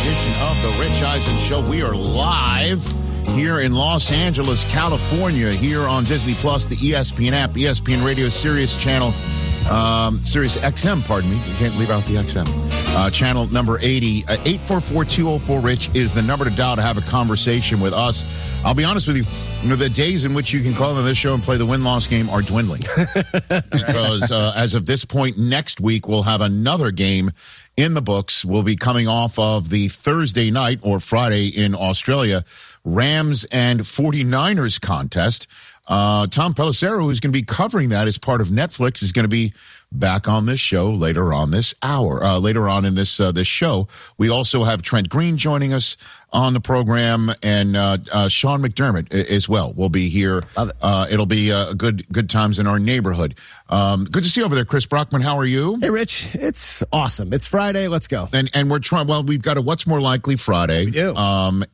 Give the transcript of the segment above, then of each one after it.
edition of The Rich Eisen Show. We are live here in Los Angeles, California, here on Disney Plus, the ESPN app, ESPN Radio, Sirius Channel, Sirius XM, pardon me. You can't leave out the XM. Channel number 80. 844-204-RICH is the number to dial to have a conversation with us. I'll be honest with you. You know, the days in which you can call on this show and play the win-loss game are dwindling. Because as of this point, next week, we'll have another game in the books. We'll be coming off of the Thursday night or Friday in Australia, Rams and 49ers contest. Tom Pelissero, who's going to be covering that as part of Netflix, is going to be back on this show later on this hour, later on in this show. We also have Trent Green joining us on the program, and Sean McDermott as well will be here. Love it. It'll be good times in our neighborhood. Good to see you over there, Chris Brockman. How are you? Hey, Rich. It's awesome. It's Friday. Let's go. And we're trying. Well, we've got a What's More Likely Friday. We do.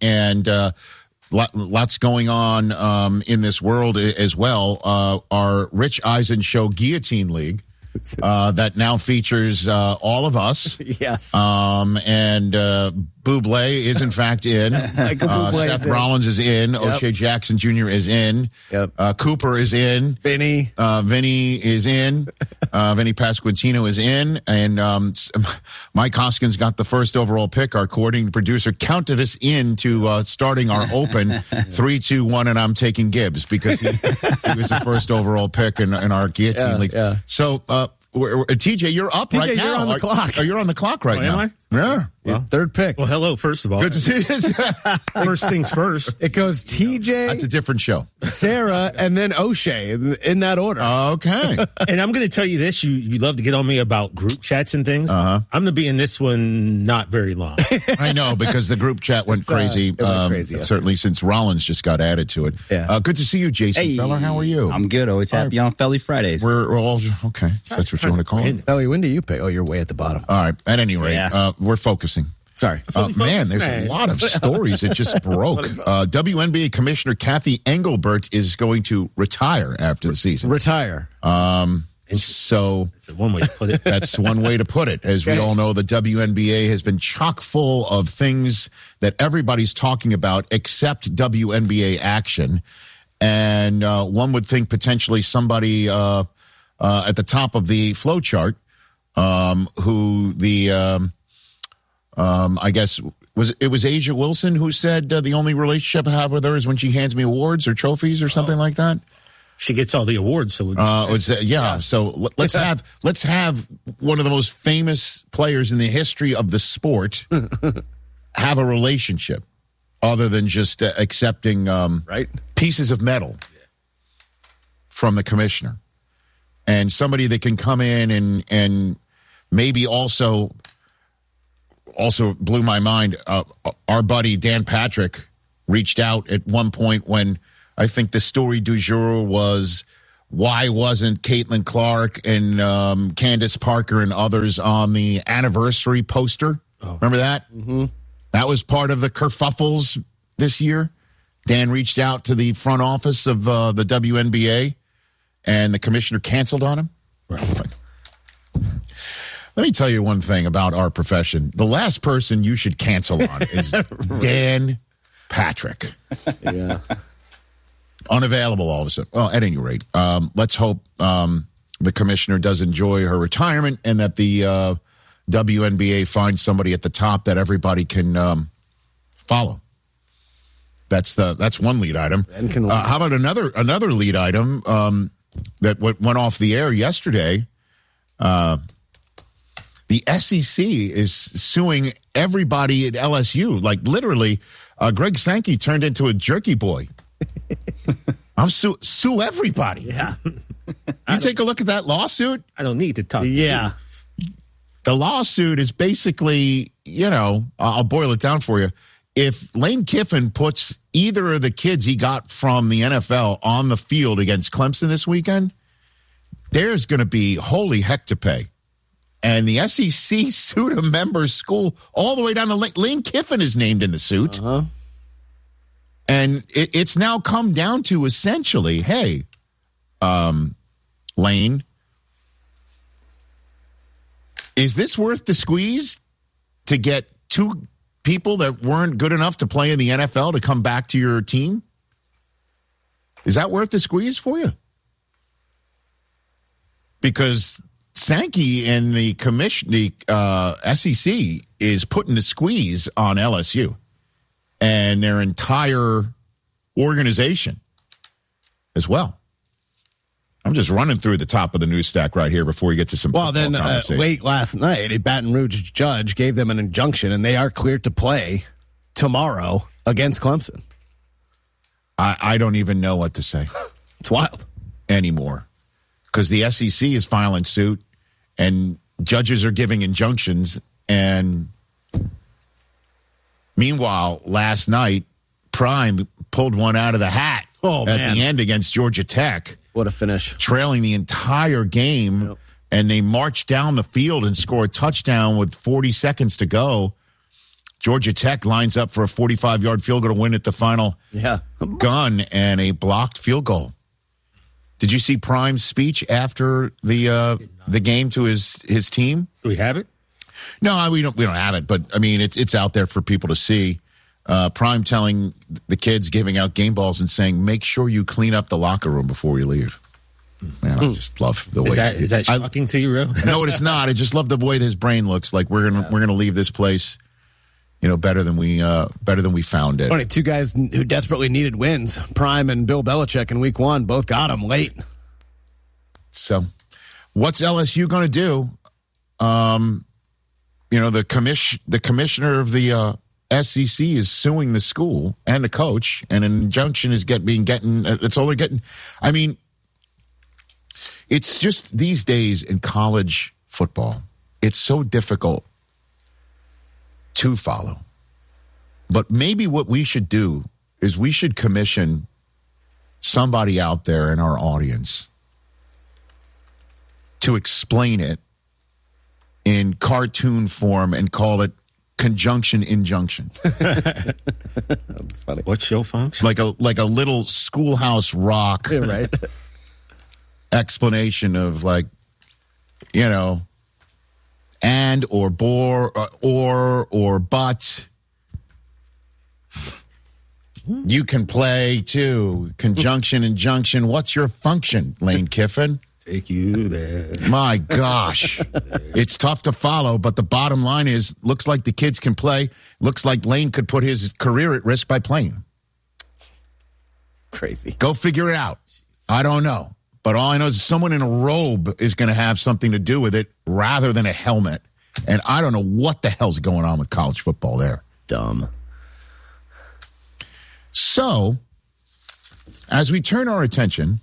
Lots going on in this world as well. Our Rich Eisen Show Guillotine League that now features all of us. Yes. And Bublé is in fact in. Seth Rollins is in. Yep. O'Shea Jackson Jr. is in. Yep. Cooper is in. Vinny is in. Vinny Pasquantino is in. And Mike Hoskins got the first overall pick. Our coordinating producer counted us into starting our open 3-2-1, and I'm taking Gibbs because he was the first overall pick in our Guillotine League. Yeah. So, TJ, you're up right now. You're on the clock. You're on the clock right now. Am I? Yeah. Well, third pick. Well, hello, first of all. Good to see you. First things first. It goes TJ. That's a different show. Sarah, and then O'Shea in that order. Okay. And I'm going to tell you this. You love to get on me about group chats and things. I'm going to be in this one not very long. I know, because the group chat went crazy. Certainly since Rollins just got added to it. Yeah. Good to see you, Jason Feller. How are you? I'm good. Always happy on Felly Fridays. We're all okay. That's what you want to call it. Ellie, when do you pick? Oh, you're way at the bottom. All right. At any rate, we're focusing. Sorry. Man, there's a lot of stories that just broke. WNBA Commissioner Kathy Engelbert is going to retire after the season. Retire. So that's one way to put it. That's one way to put it. As we all know, the WNBA has been chock full of things that everybody's talking about except WNBA action. And one would think potentially somebody at the top of the flow chart, who the I guess was Asia Wilson who said the only relationship I have with her is when she hands me awards or trophies or something like that. She gets all the awards, so So let's have one of the most famous players in the history of the sport have a relationship other than just accepting pieces of metal from the commissioner, and somebody that can come in and maybe also blew my mind. Our buddy Dan Patrick reached out at one point when I think the story du jour was, why wasn't Caitlin Clark and Candace Parker and others on the anniversary poster? Oh. Remember that? Mm-hmm. That was part of the kerfuffles this year. Dan reached out to the front office of the WNBA, and the commissioner canceled on him. Right. Let me tell you one thing about our profession. The last person you should cancel on is Dan Patrick. Yeah. Unavailable all of a sudden. Well, at any rate, let's hope the commissioner does enjoy her retirement and that the WNBA finds somebody at the top that everybody can follow. That's one lead item. How about another lead item that went off the air yesterday? The SEC is suing everybody at LSU. Like, literally, Greg Sankey turned into a jerky boy. I'm sue everybody. Yeah. You take a look at that lawsuit. I don't need to talk. Yeah. The lawsuit is basically, I'll boil it down for you. If Lane Kiffin puts either of the kids he got from the NFL on the field against Clemson this weekend, there's going to be holy heck to pay. And the SEC sued a member school all the way down to Lane Kiffin is named in the suit. Uh-huh. And it's now come down to essentially, hey, Lane, is this worth the squeeze to get two people that weren't good enough to play in the NFL to come back to your team? Is that worth the squeeze for you? Because Sankey and the SEC is putting the squeeze on LSU and their entire organization as well. I'm just running through the top of the news stack right here before we get to some. Well, then late last night, a Baton Rouge judge gave them an injunction, and they are cleared to play tomorrow against Clemson. I don't even know what to say. It's wild anymore because the SEC is filing suit, and judges are giving injunctions. And meanwhile, last night, Prime pulled one out of the hat at the end against Georgia Tech. What a finish. Trailing the entire game, and they marched down the field and scored a touchdown with 40 seconds to go. Georgia Tech lines up for a 45-yard field goal to win at the final gun and a blocked field goal. Did you see Prime's speech after the game to his team? Do we have it? No, we don't have it, but I mean it's out there for people to see. Prime telling the kids, giving out game balls and saying, make sure you clean up the locker room before you leave. Man, I just love the way. Is that shocking to you, Ro? No, it's not. I just love the way his brain looks. Like we're gonna leave this place, better than we found it. Funny, two guys who desperately needed wins, Prime and Bill Belichick in week 1, both got them late. So, what's LSU going to do? The commissioner of the SEC is suing the school and the coach, and an injunction is that's all they're getting. I mean, it's just these days in college football, it's so difficult to follow. But maybe what we should do is we should commission somebody out there in our audience to explain it in cartoon form and call it conjunction injunction. That's funny. What's your function? Like a little Schoolhouse Rock right. explanation of and or bore or but. You can play too. Conjunction, injunction. What's your function, Lane Kiffin? Take you there. My gosh. It's tough to follow, but the bottom line is, looks like the kids can play. Looks like Lane could put his career at risk by playing. Crazy. Go figure it out. I don't know. But all I know is someone in a robe is going to have something to do with it rather than a helmet. And I don't know what the hell's going on with college football there. Dumb. So, as we turn our attention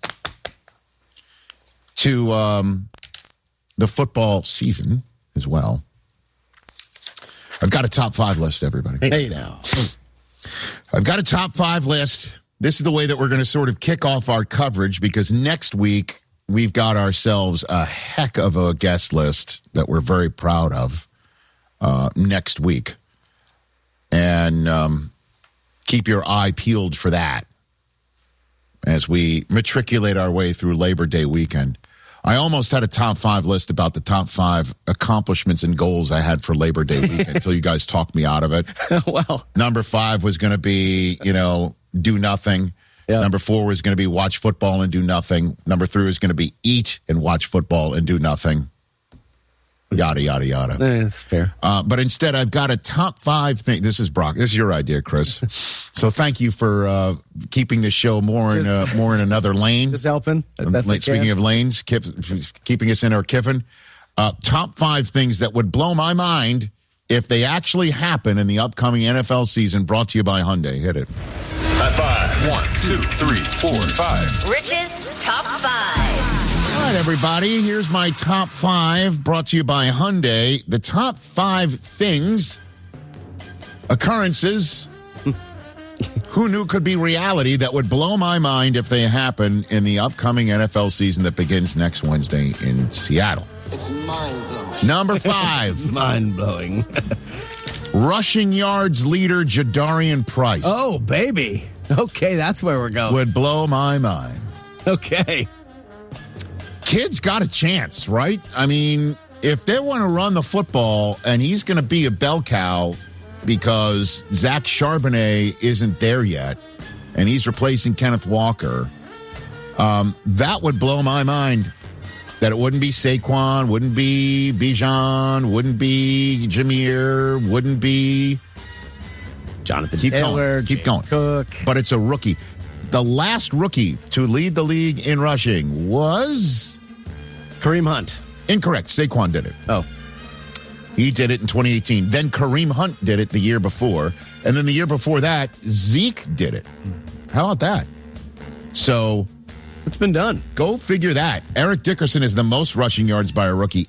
to the football season as well, I've got a top 5 list, everybody. Hey now. I've got a top 5 list. This is the way that we're going to sort of kick off our coverage, because next week we've got ourselves a heck of a guest list that we're very proud of next week. And keep your eye peeled for that as we matriculate our way through Labor Day weekend. I almost had a top 5 list about the top 5 accomplishments and goals I had for Labor Day weekend until you guys talked me out of it. Well, number 5 was going to be, do nothing. Yeah. Number 4 was going to be watch football and do nothing. Number 3 was going to be eat and watch football and do nothing. Yada, yada, yada. That's fair. But instead, I've got a top 5 thing. This is Brock. This is your idea, Chris. So thank you for keeping the show more in another lane. Just helping. Speaking of lanes, keeping us in our Kiffin. Top 5 things that would blow my mind if they actually happen in the upcoming NFL season, brought to you by Hyundai. Hit it. High 5. 1, 2, 3, 4, 5. Rich's Top 5. All right, everybody, here's my top 5 brought to you by Hyundai. The top 5 things, occurrences, who knew could be reality that would blow my mind if they happen in the upcoming NFL season that begins next Wednesday in Seattle. It's mind-blowing. Number 5. Mind-blowing. Rushing yards leader Jadarian Price. Oh, baby. Okay, that's where we're going. Would blow my mind. Okay. Kid's got a chance, right? I mean, if they want to run the football and he's going to be a bell cow, because Zach Charbonnet isn't there yet, and he's replacing Kenneth Walker. That would blow my mind. That it wouldn't be Saquon, wouldn't be Bijan, wouldn't be Jameer, wouldn't be Jonathan keep Taylor, going, keep James going. Cook. But it's a rookie. The last rookie to lead the league in rushing was Kareem Hunt. incorrect. Saquon did it. Oh. He did it in 2018. Then Kareem Hunt did it the year before. And then the year before that, Zeke did it. How about that? So It's been done. go figure that. Eric Dickerson is the most rushing yards by a rookie,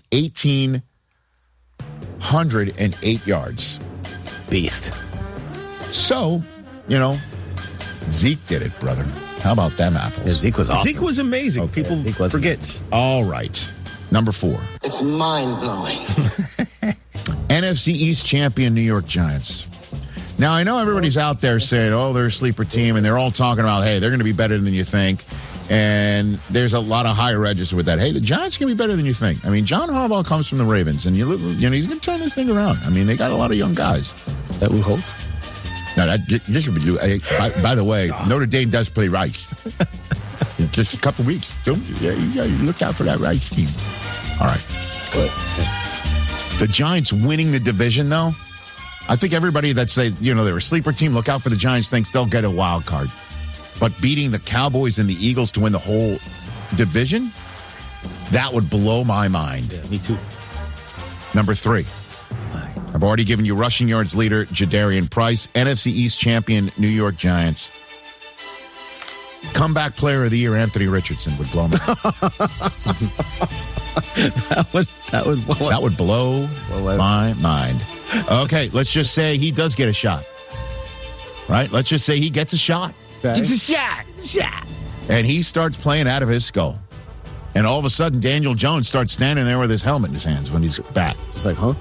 1,808 yards. Beast. So, Zeke did it, brother. How about them apples? Yeah, Zeke was awesome. Zeke was amazing. Okay, People Zeke was forget. amazing. All right. Number 4. It's mind-blowing. NFC East champion New York Giants. Now, I know everybody's out there saying, oh, they're a sleeper team, and they're all talking about, hey, they're going to be better than you think. And there's a lot of higher register with that. Hey, the Giants can be better than you think. I mean, John Harbaugh comes from the Ravens, and he's going to turn this thing around. I mean, they got a lot of young guys. Is that Lou Holtz? Now, this would be. By the way, Notre Dame does play Rice. In just a couple weeks. You look out for that Rice team. All right. Good. The Giants winning the division, though. I think everybody that say they're a sleeper team, look out for the Giants, thinks they'll get a wild card. But beating the Cowboys and the Eagles to win the whole division, that would blow my mind. Yeah, me too. Number 3. I've already given you rushing yards leader Jadarian Price, NFC East champion New York Giants. Comeback player of the year Anthony Richardson would blow my mind. That would blow my mind. Okay, let's just say he does get a shot. Right? Let's just say he gets a shot. Okay. It's a shot. And he starts playing out of his skull. And all of a sudden, Daniel Jones starts standing there with his helmet in his hands when he's back. It's like, huh?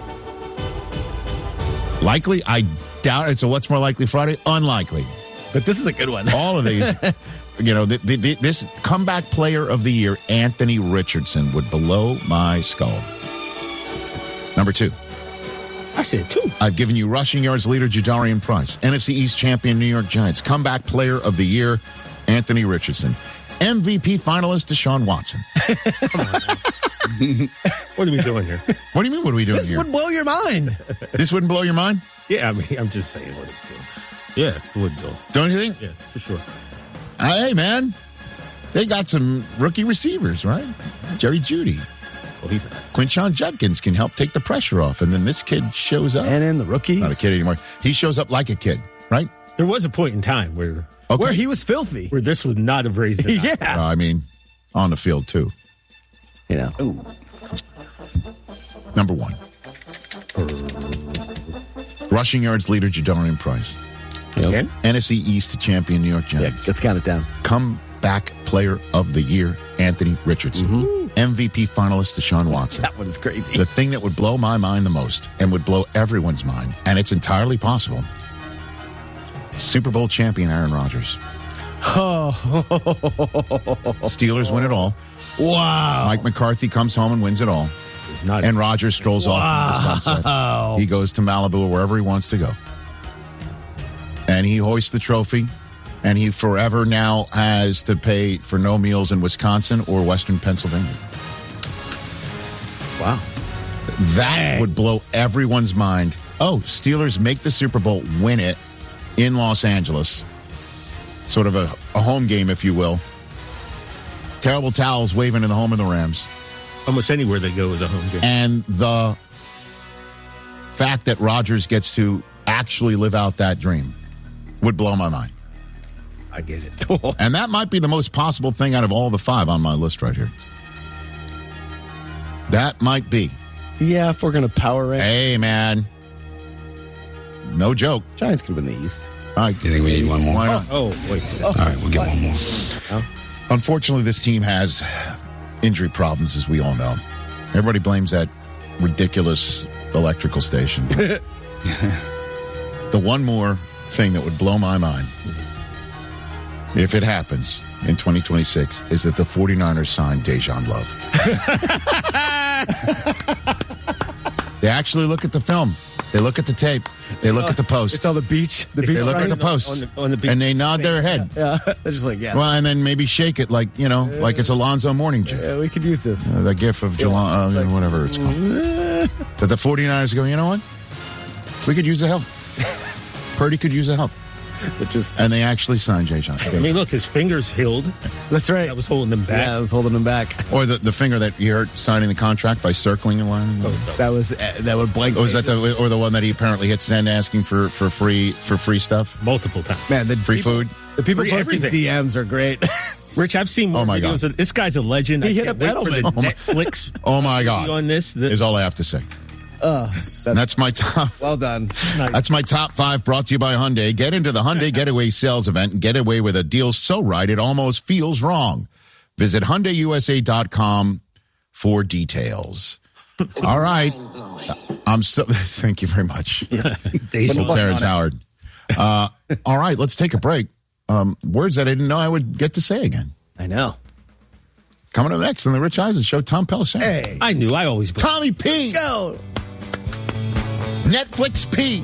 Likely? I doubt it's a What's More Likely Friday. Unlikely. But this is a good one. All of these, this comeback player of the year, Anthony Richardson, would blow my skull. Number 2. I said 2. I've given you rushing yards leader Jadarian Price, NFC East champion New York Giants, comeback player of the year, Anthony Richardson, MVP finalist Deshaun Watson. What are we doing here? What do you mean, what are we doing This here? would blow your mind. This wouldn't blow your mind? Yeah, I mean, I'm just saying what it's doing. Yeah, it would go. Don't you think? Yeah, for sure. Hey, man, they got some rookie receivers, right? Jerry Jeudy. Well, he's not. Quinshon Judkins can help take the pressure off, and then this kid shows up. And in the rookies. Not a kid anymore. He shows up like a kid, right? There was a point in time where Where he was filthy. this would not have raised the eye. Yeah. I mean, on the field, too. Number 1. Rushing yards leader Jadarian Price. Again? NFC East champion New York Yeah, Giants. let's count it down. Comeback player of the year Anthony Richardson. MVP finalist Deshaun Watson. That one's crazy. The thing that would blow my mind the most and would blow everyone's mind, and it's entirely possible, Super Bowl champion Aaron Rodgers. Steelers win it all. Wow. Mike McCarthy comes home and wins it all. And Rodgers strolls off into the sunset. He goes to Malibu or wherever he wants to go. And he hoists the trophy. And he forever now has to pay for no meals in Wisconsin or Western Pennsylvania. Wow. That would blow everyone's mind. Oh, Steelers make the Super Bowl, win it in Los Angeles. Sort of a home game, if you will. Terrible towels waving in the home of the Rams. Almost anywhere they go is a home game. And the fact that Rodgers gets to actually live out that dream would blow my mind. I get it. And that might be the most possible thing out of all the 5 on my list right here. That might be. Yeah, if we're going to power rank. Hey, man. No joke. Giants could win the East. All right. You think we need one more? Why not? Oh, wait. All right, we'll get one more. Unfortunately, this team has injury problems, as we all know. Everybody blames that ridiculous electrical station. The one more thing that would blow my mind, if it happens in 2026, is that the 49ers signed Dejan Love. They actually look at the film. They look at the tape. They look at the post. It's on the beach. They look at the post. On the beach. And they nod their head. Yeah, they're just like, yeah. Well, and then maybe shake it like, like it's Alonzo Mourning. Yeah, we could use this. The gif of whatever it's called. That the 49ers go, you know what? We could use the help. Purdy could use the help. And they actually signed Jay Johnson. I mean, look, his fingers healed. That's right. That was holding him back. Yeah, I was holding him back. Or the finger that you hurt signing the contract by circling your line. That would blank. Was that the one that he apparently hit send asking for free stuff? Multiple times. Man, free food. The people Free posting everything. DMs are great. Rich, I've seen more videos. This guy's a legend. He I hit can't a wait for the Edelman. Netflix. Oh my God! On this is all I have to say. That's my top. Well done. That's my top 5 brought to you by Hyundai. Get into the Hyundai Getaway Sales Event and get away with a deal so right it almost feels wrong. Visit HyundaiUSA.com for details. All right. Thank you very much. Terrence Howard. All right, let's take a break. Words that I didn't know I would get to say again. I know. Coming up next on the Rich Eisen Show, Tom Pelissero. Hey. I knew. I always. Tommy P. Go. Netflix P.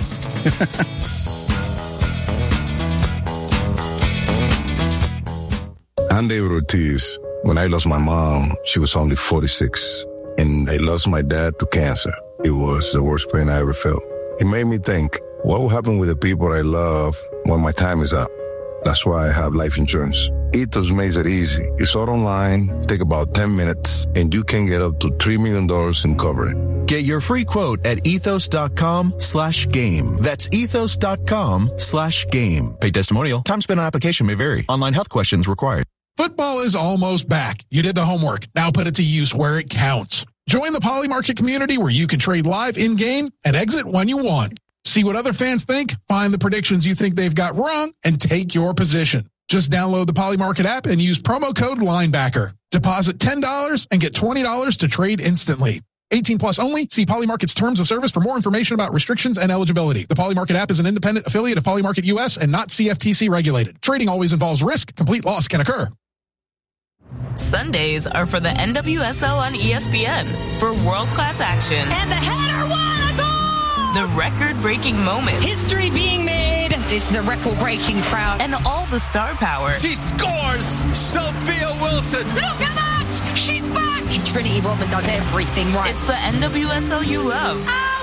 I'm David Ortiz. When I lost my mom, she was only 46. And I lost my dad to cancer. It was the worst pain I ever felt. It made me think, what will happen with the people I love when my time is up? That's why I have life insurance. Ethos makes it easy. It's all online, take about 10 minutes, and you can get up to $3 million in coverage. Get your free quote at ethos.com/game. That's ethos.com/game. Paid testimonial. Time spent on application may vary. Online health questions required. Football is almost back. You did the homework. Now put it to use where it counts. Join the Poly Market community where you can trade live in-game and exit when you want. See what other fans think, find the predictions you think they've got wrong, and take your position. Just download the Poly Market app and use promo code LINEBACKER. Deposit $10 and get $20 to trade instantly. 18 plus only. See Poly Market's terms of service for more information about restrictions and eligibility. The Poly Market app is an independent affiliate of Poly Market US and not CFTC regulated. Trading always involves risk. Complete loss can occur. Sundays are for the NWSL on ESPN for world-class action. And the header, what a goal! The record-breaking moments. History being made. It's the record-breaking crowd. And all the star power. She scores! Sophia Wilson! Look at that! She's back! Trinity Rodman does everything right. It's the NWSL you love.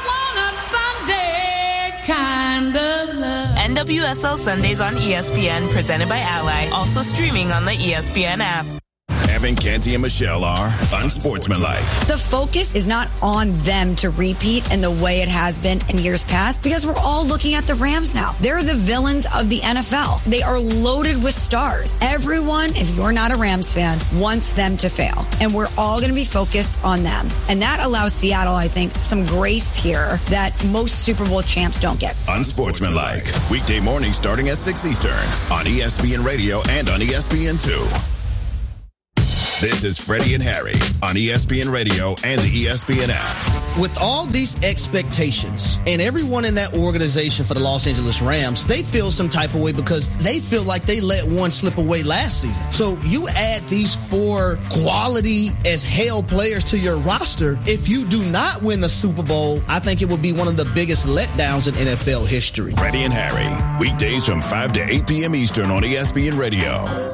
I want a Sunday kind of love. NWSL Sundays on ESPN, presented by Ally. Also streaming on the ESPN app. Evan, Canty, and Michelle are unsportsmanlike. The focus is not on them to repeat in the way it has been in years past because we're all looking at the Rams now. They're the villains of the NFL. They are loaded with stars. Everyone, if you're not a Rams fan, wants them to fail. And we're all going to be focused on them. And that allows Seattle, I think, some grace here that most Super Bowl champs don't get. Unsportsmanlike. Weekday mornings starting at 6 Eastern on ESPN Radio and on ESPN2. This is Freddie and Harry on ESPN Radio and the ESPN app. With all these expectations and everyone in that organization for the Los Angeles Rams, they feel some type of way because they feel like they let one slip away last season. So you add these 4 quality as hell players to your roster. If you do not win the Super Bowl, I think it would be one of the biggest letdowns in NFL history. Freddie and Harry, weekdays from 5 to 8 p.m. Eastern on ESPN Radio.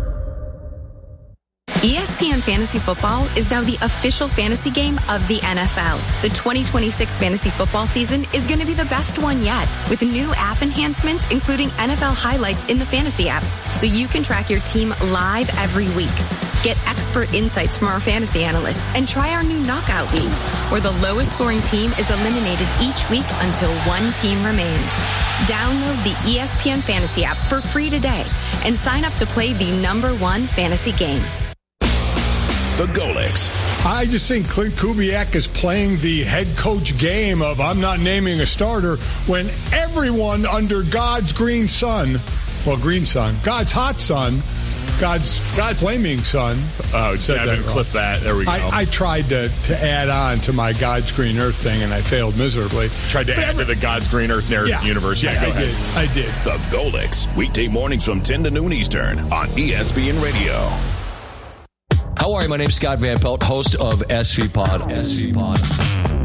ESPN Fantasy Football is now the official fantasy game of the NFL. The 2026 fantasy football season is going to be the best one yet, with new app enhancements, including NFL highlights in the fantasy app, so you can track your team live every week. Get expert insights from our fantasy analysts and try our new knockout leagues, where the lowest scoring team is eliminated each week until one team remains. Download the ESPN Fantasy app for free today and sign up to play the #1 fantasy game. The Golics. I just think Clint Kubiak is playing the head coach game of I'm not naming a starter when everyone under God's green sun, God's hot sun, God's flaming sun. Oh, Devin, clip that. There we go. I tried to add on to my God's green earth thing, and I failed miserably. Tried to add to the God's green earth narrative universe. Yeah, go ahead. I did. The Golics. Weekday mornings from 10 to noon Eastern on ESPN Radio. How are you? My name's Scott Van Pelt, host of SV Pod.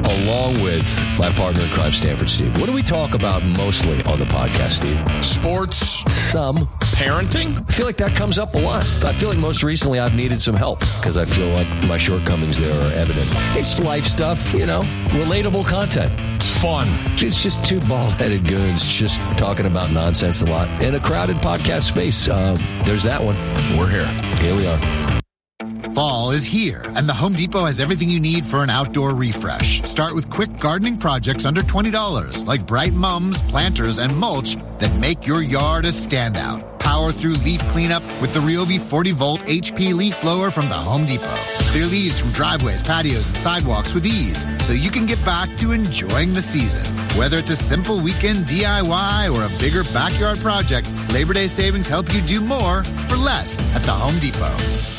along with my partner in crime, Stanford Steve. What do we talk about mostly on the podcast, Steve? Sports. Some. Parenting. I feel like that comes up a lot. I feel like most recently I've needed some help because I feel like my shortcomings there are evident. It's life stuff, relatable content. It's fun. It's just two bald-headed goons just talking about nonsense a lot in a crowded podcast space. There's that one. We're here. Here we are. Fall is here, and the Home Depot has everything you need for an outdoor refresh. Start with quick gardening projects under $20, like bright mums, planters, and mulch that make your yard a standout. Power through leaf cleanup with the Ryobi 40-volt HP leaf blower from the Home Depot. Clear leaves from driveways, patios, and sidewalks with ease, so you can get back to enjoying the season. Whether it's a simple weekend DIY or a bigger backyard project, Labor Day savings help you do more for less at the Home Depot.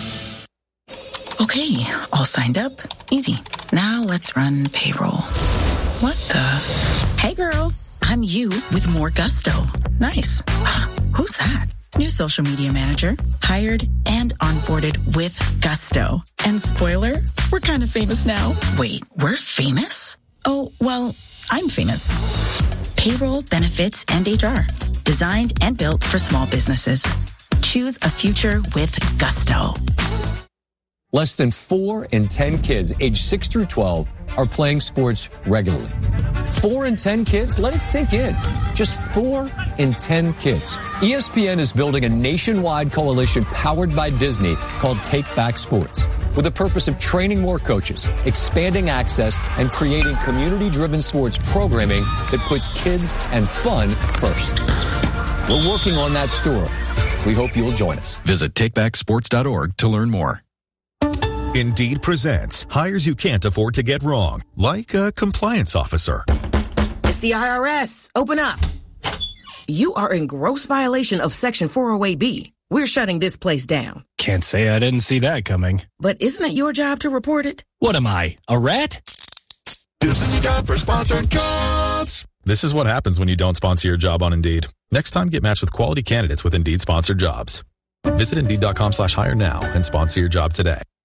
Okay, all signed up. Easy. Now let's run payroll. What the? Hey girl, I'm you with more gusto. Nice. Who's that? New social media manager, hired and onboarded with gusto. And spoiler, we're kind of famous now. Wait, we're famous? Oh, well, I'm famous. Payroll, benefits, and HR. Designed and built for small businesses. Choose a future with gusto. Less than 4 in 10 kids aged 6 through 12 are playing sports regularly. 4 in 10 kids? Let it sink in. Just 4 in 10 kids. ESPN is building a nationwide coalition powered by Disney called Take Back Sports, with the purpose of training more coaches, expanding access, and creating community-driven sports programming that puts kids and fun first. We're working on that story. We hope you'll join us. Visit takebacksports.org to learn more. Indeed presents hires you can't afford to get wrong, like a compliance officer. It's the IRS. Open up. You are in gross violation of Section 408B. We're shutting this place down. Can't say I didn't see that coming. But isn't it your job to report it? What am I, a rat? This is your job for sponsored jobs. This is what happens when you don't sponsor your job on Indeed. Next time, get matched with quality candidates with Indeed sponsored jobs. Visit Indeed.com/hire now and sponsor your job today.